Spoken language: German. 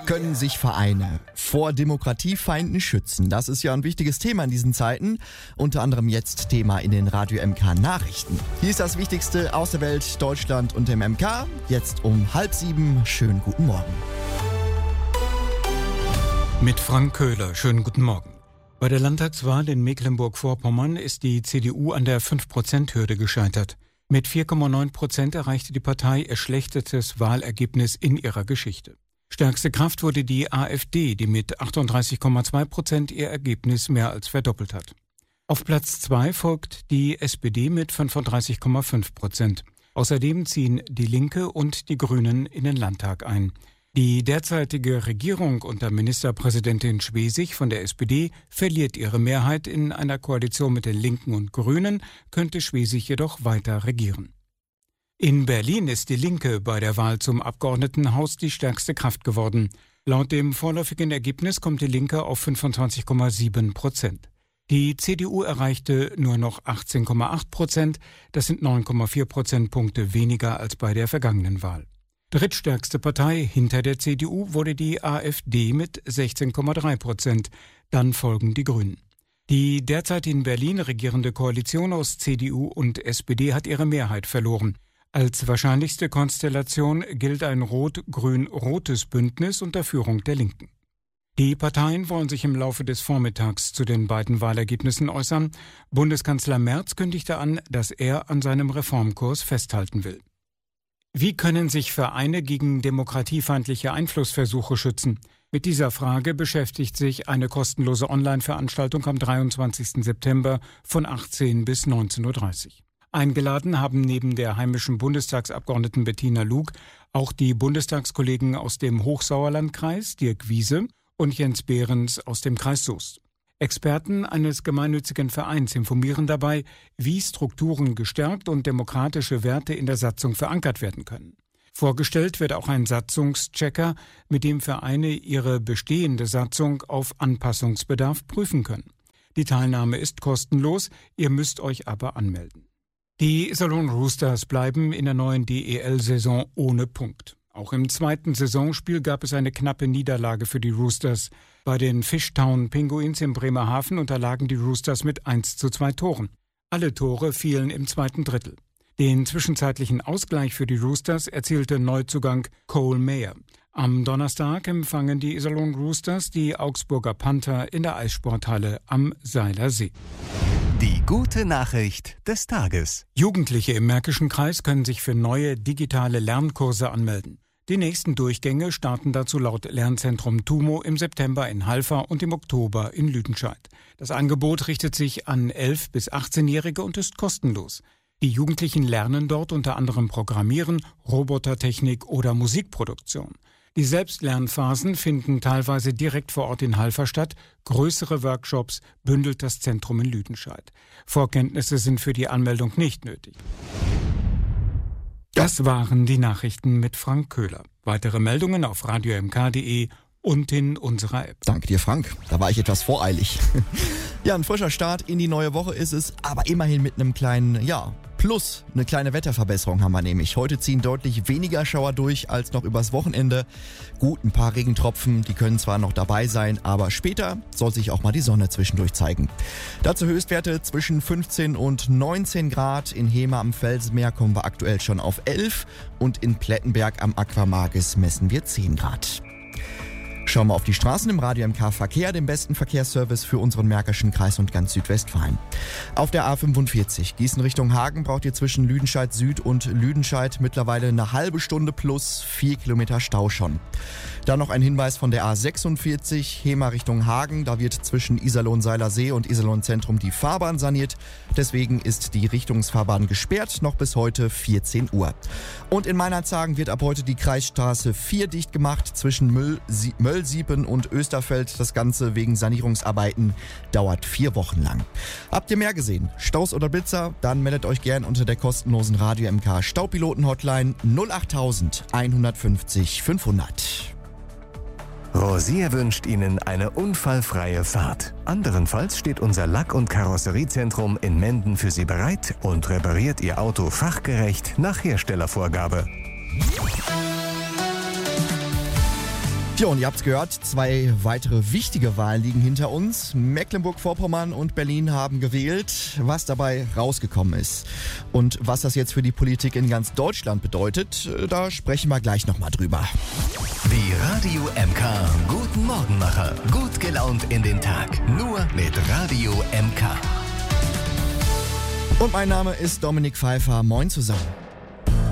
Können sich Vereine vor Demokratiefeinden schützen? Das ist ja ein wichtiges Thema in diesen Zeiten. Unter anderem jetzt Thema in den Radio MK Nachrichten. Hier ist das Wichtigste aus der Welt, Deutschland und dem MK. Jetzt um 6:30. Schönen guten Morgen. Mit Frank Köhler. Schönen guten Morgen. Bei der Landtagswahl in Mecklenburg-Vorpommern ist die CDU an der 5%-Hürde gescheitert. Mit 4,9% erreichte die Partei ihr schlechtetes Wahlergebnis in ihrer Geschichte. Stärkste Kraft wurde die AfD, die mit 38,2% ihr Ergebnis mehr als verdoppelt hat. Auf Platz 2 folgt die SPD mit 35,5%. Außerdem ziehen die Linke und die Grünen in den Landtag ein. Die derzeitige Regierung unter Ministerpräsidentin Schwesig von der SPD verliert ihre Mehrheit. In einer Koalition mit den Linken und Grünen könnte Schwesig jedoch weiter regieren. In Berlin ist die Linke bei der Wahl zum Abgeordnetenhaus die stärkste Kraft geworden. Laut dem vorläufigen Ergebnis kommt die Linke auf 25,7%. Die CDU erreichte nur noch 18,8%. Das sind 9,4 Prozentpunkte weniger als bei der vergangenen Wahl. Drittstärkste Partei hinter der CDU wurde die AfD mit 16,3%. Dann folgen die Grünen. Die derzeit in Berlin regierende Koalition aus CDU und SPD hat ihre Mehrheit verloren. Als wahrscheinlichste Konstellation gilt ein rot-grün-rotes Bündnis unter Führung der Linken. Die Parteien wollen sich im Laufe des Vormittags zu den beiden Wahlergebnissen äußern. Bundeskanzler Merz kündigte an, dass er an seinem Reformkurs festhalten will. Wie können sich Vereine gegen demokratiefeindliche Einflussversuche schützen? Mit dieser Frage beschäftigt sich eine kostenlose Online-Veranstaltung am 23. September von 18 bis 19:30 Uhr. Eingeladen haben neben der heimischen Bundestagsabgeordneten Bettina Lug auch die Bundestagskollegen aus dem Hochsauerlandkreis, Dirk Wiese und Jens Behrens aus dem Kreis Soest. Experten eines gemeinnützigen Vereins informieren dabei, wie Strukturen gestärkt und demokratische Werte in der Satzung verankert werden können. Vorgestellt wird auch ein Satzungschecker, mit dem Vereine ihre bestehende Satzung auf Anpassungsbedarf prüfen können. Die Teilnahme ist kostenlos, ihr müsst euch aber anmelden. Die Iserlohn Roosters bleiben in der neuen DEL-Saison ohne Punkt. Auch im zweiten Saisonspiel gab es eine knappe Niederlage für die Roosters. Bei den Fishtown Pinguins in Bremerhaven unterlagen die Roosters mit 1:2 Toren. Alle Tore fielen im zweiten Drittel. Den zwischenzeitlichen Ausgleich für die Roosters erzielte Neuzugang Cole Mayer. Am Donnerstag empfangen die Iserlohn Roosters die Augsburger Panther in der Eissporthalle am Seiler See. Die gute Nachricht des Tages. Jugendliche im Märkischen Kreis können sich für neue digitale Lernkurse anmelden. Die nächsten Durchgänge starten dazu laut Lernzentrum TUMO im September in Halver und im Oktober in Lüdenscheid. Das Angebot richtet sich an 11- bis 18-Jährige und ist kostenlos. Die Jugendlichen lernen dort unter anderem Programmieren, Robotertechnik oder Musikproduktion. Die Selbstlernphasen finden teilweise direkt vor Ort in Halver statt. Größere Workshops bündelt das Zentrum in Lüdenscheid. Vorkenntnisse sind für die Anmeldung nicht nötig. Das waren die Nachrichten mit Frank Köhler. Weitere Meldungen auf radiomk.de und in unserer App. Danke dir, Frank. Da war ich etwas voreilig. Ja, ein frischer Start in die neue Woche ist es, aber immerhin mit einem kleinen, Plus. Eine kleine Wetterverbesserung haben wir nämlich. Heute ziehen deutlich weniger Schauer durch als noch übers Wochenende. Gut, ein paar Regentropfen, die können zwar noch dabei sein, aber später soll sich auch mal die Sonne zwischendurch zeigen. Dazu Höchstwerte zwischen 15 und 19 Grad. In Hemer am Felsenmeer kommen wir aktuell schon auf 11 und in Plettenberg am Aquamagis messen wir 10 Grad. Schauen wir auf die Straßen im Radio MK Verkehr, dem besten Verkehrsservice für unseren Märkischen Kreis und ganz Südwestfalen. Auf der A45 Gießen Richtung Hagen braucht ihr zwischen Lüdenscheid Süd und Lüdenscheid mittlerweile eine halbe Stunde plus 4 Kilometer Stau schon. Dann noch ein Hinweis von der A46 Hemer Richtung Hagen. Da wird zwischen Iserlohn-Seilersee und Iserlohn-Zentrum die Fahrbahn saniert. Deswegen ist die Richtungsfahrbahn gesperrt, noch bis heute 14 Uhr. Und in Meinerzhagen wird ab heute die Kreisstraße 4 dicht gemacht zwischen Möllsiepen und Österfeld. Das Ganze wegen Sanierungsarbeiten dauert 4 Wochen lang. Habt ihr mehr gesehen? Staus oder Blitzer? Dann meldet euch gern unter der kostenlosen Radio MK Staupiloten-Hotline 08000 150 500. Rosier wünscht Ihnen eine unfallfreie Fahrt. Anderenfalls steht unser Lack- und Karosseriezentrum in Menden für Sie bereit und repariert Ihr Auto fachgerecht nach Herstellervorgabe. Ja, und ihr habt's gehört, 2 weitere wichtige Wahlen liegen hinter uns. Mecklenburg-Vorpommern und Berlin haben gewählt, was dabei rausgekommen ist. Und was das jetzt für die Politik in ganz Deutschland bedeutet, da sprechen wir gleich nochmal drüber. Die Radio MK Guten Morgenmacher. Gut gelaunt in den Tag. Nur mit Radio MK. Und mein Name ist Dominik Pfeiffer. Moin zusammen.